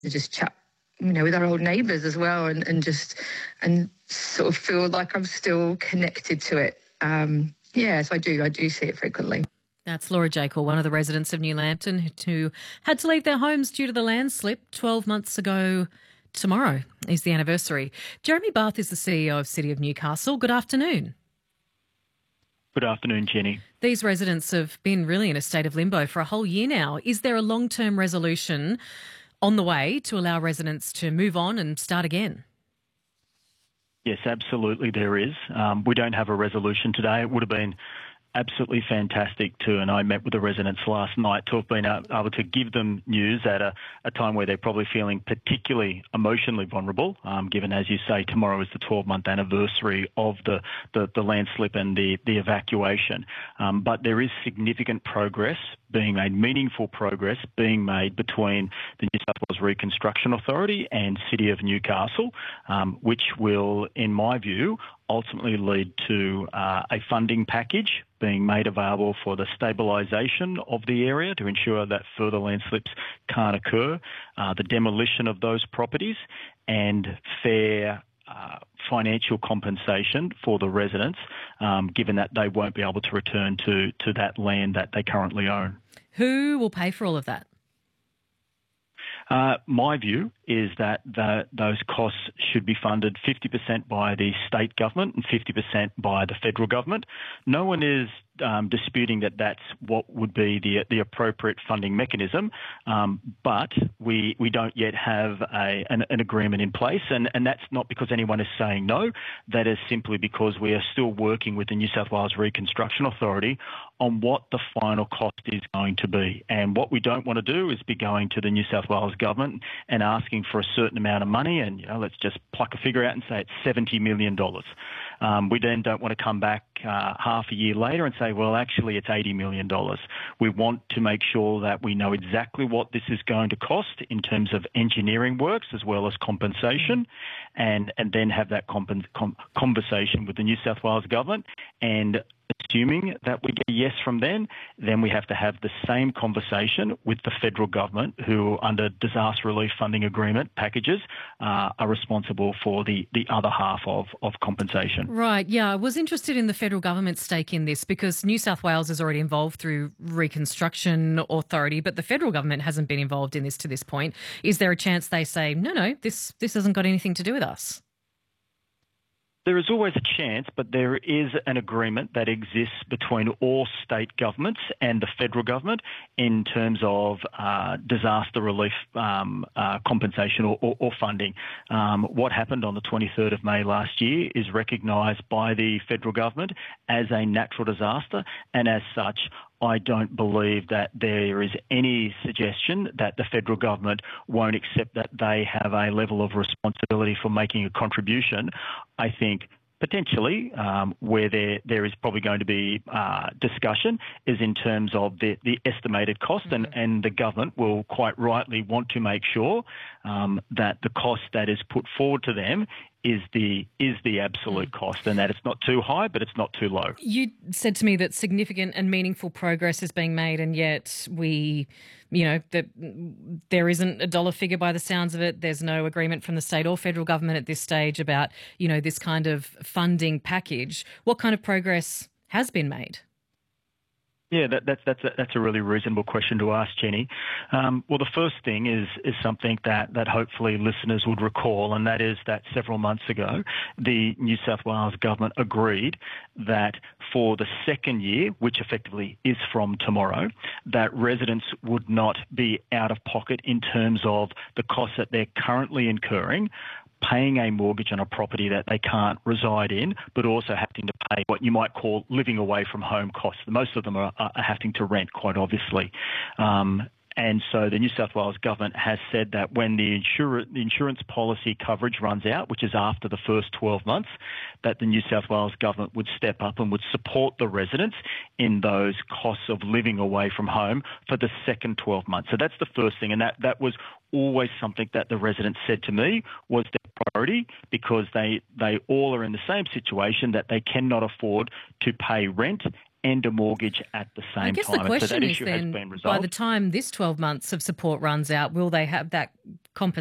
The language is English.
to just chat, with our old neighbours as well, and sort of feel like I'm still connected to it. So I do see it frequently. That's Laura Jekyll, one of the residents of New Lambton who had to leave their homes due to the landslip 12 months ago. Tomorrow is the anniversary. Jeremy Barth is the CEO of City of Newcastle. Good afternoon. Good afternoon, Jenny. These residents have been really in a state of limbo for a whole year now. Is there a long-term resolution on the way to allow residents to move on and start again? Yes, absolutely there is. We don't have a resolution today. It would have been absolutely fantastic too, and I met with the residents last night to have been able to give them news at a time where they're probably feeling particularly emotionally vulnerable, given, as you say, tomorrow is the 12-month anniversary of the landslip and the evacuation. But there is significant progress being made, meaningful progress being made between the New South Wales Reconstruction Authority and City of Newcastle, which will, in my view, ultimately lead to a funding package being made available for the stabilisation of the area to ensure that further landslips can't occur, the demolition of those properties, and fair financial compensation for the residents, given that they won't be able to return to that land that they currently own. Who will pay for all of that? My view is that those costs should be funded 50% by the state government and 50% by the federal government. No one is disputing that that's what would be the appropriate funding mechanism, but we don't yet have an agreement in place, and that's not because anyone is saying no. That is simply because we are still working with the New South Wales Reconstruction Authority on what the final cost is going to be. And what we don't want to do is be going to the New South Wales government and asking for a certain amount of money, and let's just pluck a figure out and say it's $70 million. We then don't want to come back half a year later and say, well, actually it's $80 million. We want to make sure that we know exactly what this is going to cost in terms of engineering works as well as compensation, and then have that conversation with the New South Wales government. And assuming that we get a yes from them, then we have to have the same conversation with the federal government, who under disaster relief funding agreement packages are responsible for the other half of compensation. Right, yeah. I was interested in the federal government's stake in this because New South Wales is already involved through Reconstruction Authority, but the federal government hasn't been involved in this to this point. Is there a chance they say, no, this hasn't got anything to do with us? There is always a chance, but there is an agreement that exists between all state governments and the federal government in terms of disaster relief compensation or funding. What happened on the 23rd of May last year is recognised by the federal government as a natural disaster, and as such, I don't believe that there is any suggestion that the federal government won't accept that they have a level of responsibility for making a contribution. I think potentially where there is probably going to be discussion is in terms of the estimated cost, and the government will quite rightly want to make sure that the cost that is put forward to them is the absolute cost, and that it's not too high, but it's not too low. You said to me that significant and meaningful progress is being made, and yet that there isn't a dollar figure by the sounds of it. There's no agreement from the state or federal government at this stage about, this kind of funding package. What kind of progress has been made? Yeah, that's a really reasonable question to ask, Jenny. Well, the first thing is something that hopefully listeners would recall, and that is that several months ago, the New South Wales government agreed that for the second year, which effectively is from tomorrow, that residents would not be out of pocket in terms of the costs that they're currently incurring paying a mortgage on a property that they can't reside in, but also having to pay what you might call living away from home costs. Most of them are having to rent, quite obviously. And so the New South Wales government has said that when the insurance policy coverage runs out, which is after the first 12 months, that the New South Wales government would step up and would support the residents in those costs of living away from home for the second 12 months. So that's the first thing, and that was always something that the residents said to me was their priority, because they all are in the same situation, that they cannot afford to pay rent and a mortgage at the same time. I guess the question so that is issue then, has been resolved. by the time this 12 months of support runs out, will they have that compensation